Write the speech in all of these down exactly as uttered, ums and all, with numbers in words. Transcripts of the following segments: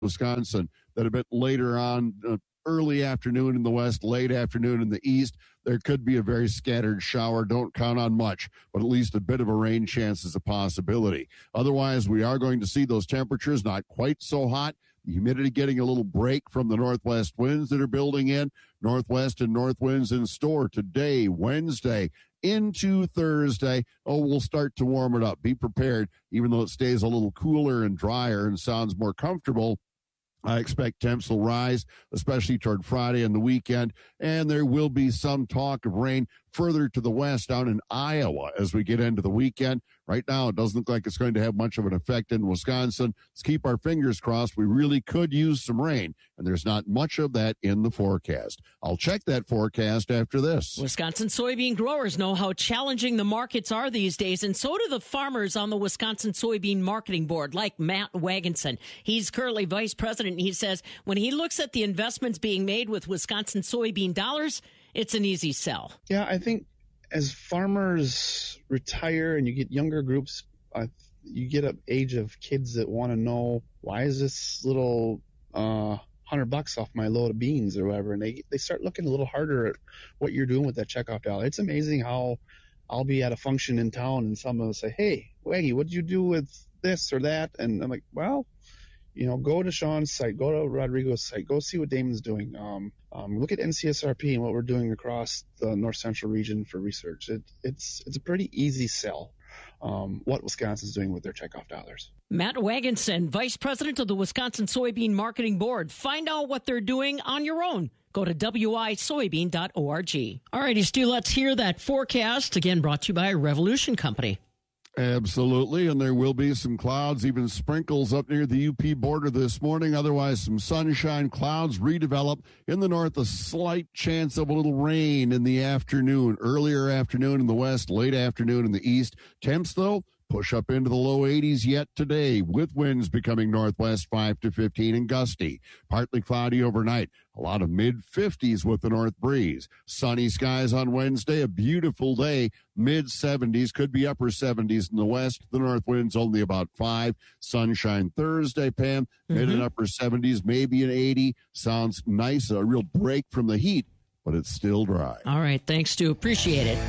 Wisconsin that a bit later on, uh, early afternoon in the west, late afternoon in the east, there could be a very scattered shower. Don't count on much, but at least a bit of a rain chance is a possibility. Otherwise, we are going to see those temperatures not quite so hot. The humidity getting a little break from the northwest winds that are building in. Northwest and north winds in store today, Wednesday, into Thursday. Oh, we'll start to warm it up. Be prepared, even though it stays a little cooler and drier and sounds more comfortable. I expect temps will rise, especially toward Friday and the weekend, and there will be some talk of rain further to the west down in Iowa as we get into the weekend. Right now, it doesn't look like it's going to have much of an effect in Wisconsin. Let's keep our fingers crossed. We really could use some rain, and there's not much of that in the forecast. I'll check that forecast after this. Wisconsin soybean growers know how challenging the markets are these days, and so do the farmers on the Wisconsin Soybean Marketing Board, like Matt Wagenson. He's currently vice president, and he says when he looks at the investments being made with Wisconsin soybean dollars, it's an easy sell. Yeah, I think as farmers retire and you get younger groups, uh, you get an age of kids that want to know, why is this little uh, hundred bucks off my load of beans or whatever, and they they start looking a little harder at what you're doing with that checkoff dollar. It's amazing how I'll be at a function in town and someone will say, hey, Waggy, what did you do with this or that? And I'm like, well, you know, go to Sean's site, go to Rodrigo's site, go see what Damon's doing. Um, um, look at N C S R P and what we're doing across the North Central region for research. It, it's it's a pretty easy sell, um, what Wisconsin's doing with their checkoff dollars. Matt Wagenson, vice president of the Wisconsin Soybean Marketing Board. Find out what they're doing on your own. Go to w i soybean dot org. All righty, Stu, let's hear that forecast. Again, brought to you by Revolution Company. Absolutely, and there will be some clouds, even sprinkles up near the U P border this morning. Otherwise, some sunshine, clouds redevelop. In the north, a slight chance of a little rain in the afternoon, earlier afternoon in the west, late afternoon in the east. Temps, though, push up into the low eighties yet today, with winds becoming northwest five to fifteen and gusty. Partly cloudy overnight. A lot of mid-fifties with the north breeze. Sunny skies on Wednesday, a beautiful day, mid-seventies, could be upper seventies in the west. The north wind's only about five. Sunshine Thursday, Pam, mm-hmm. mid and upper seventies, maybe an eighty. Sounds nice, a real break from the heat, but it's still dry. All right, thanks, Stu. Appreciate it.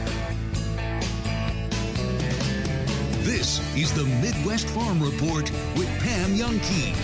This is the Midwest Farm Report with Pam Jahnke.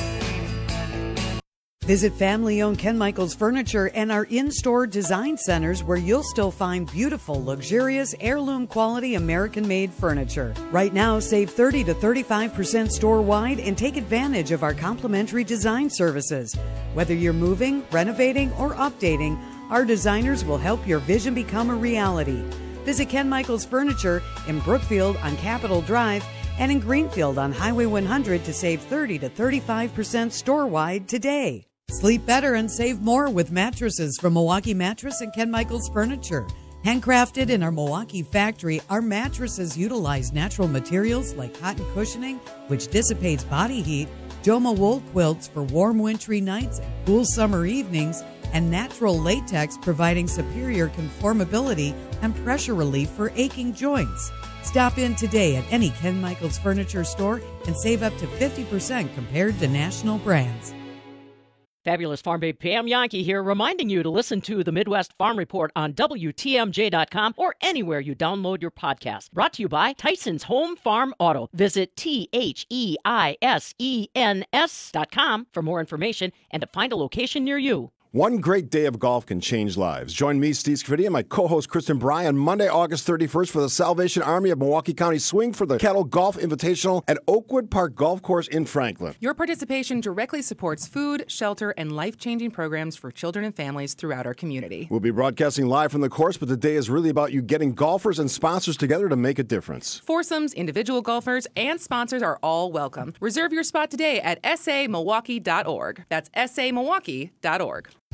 Visit family-owned Ken Michaels Furniture and our in-store design centers where you'll still find beautiful, luxurious, heirloom-quality American-made furniture. Right now, save thirty to thirty-five percent store-wide and take advantage of our complimentary design services. Whether you're moving, renovating, or updating, our designers will help your vision become a reality. Visit Ken Michaels Furniture in Brookfield on Capitol Drive and in Greenfield on Highway one hundred to save thirty to thirty-five percent store-wide today. Sleep better and save more with mattresses from Milwaukee Mattress and Ken Michaels Furniture. Handcrafted in our Milwaukee factory, our mattresses utilize natural materials like cotton cushioning, which dissipates body heat, Joma wool quilts for warm wintry nights and cool summer evenings, and natural latex providing superior conformability and pressure relief for aching joints. Stop in today at any Ken Michaels Furniture store and save up to fifty percent compared to national brands. Fabulous Farm Babe Pam Jahnke here, reminding you to listen to the Midwest Farm Report on W T M J dot com or anywhere you download your podcast. Brought to you by Tyson's Home Farm Auto. Visit T H E I S E N S dot com for more information and to find a location near you. One great day of golf can change lives. Join me, Steve Scafidi, and my co-host Kristen Bry on Monday, August thirty-first for the Salvation Army of Milwaukee County Swing for the Kettle Golf Invitational at Oakwood Park Golf Course in Franklin. Your participation directly supports food, shelter, and life-changing programs for children and families throughout our community. We'll be broadcasting live from the course, but the day is really about you getting golfers and sponsors together to make a difference. Foursomes, individual golfers, and sponsors are all welcome. Reserve your spot today at s a milwaukee dot org. That's s a milwaukee dot org.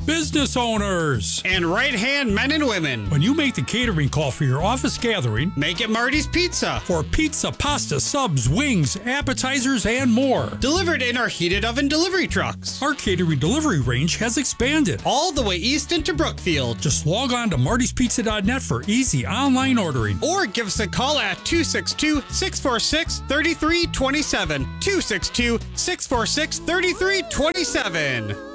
business owners, and right-hand men and women. When you make the catering call for your office gathering, make it Marty's Pizza. For pizza, pasta, subs, wings, appetizers, and more. Delivered in our heated oven delivery trucks. Our catering delivery range has expanded all the way east into Brookfield. Just log on to martys pizza dot net for easy online ordering. Or give us a call at two six two, six four six, three three two seven. two six two, six four six, three three two seven.